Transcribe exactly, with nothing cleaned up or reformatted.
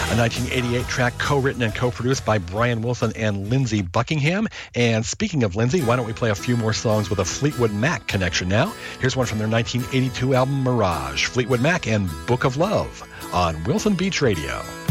a nineteen eighty-eight track co-written and co-produced by Brian Wilson and Lindsey Buckingham. And speaking of Lindsey, why don't we play a few more songs with a Fleetwood Mac connection now? Here's one from their nineteen eighty-two album Mirage, Fleetwood Mac and Book of Love on Wilson Beach Radio.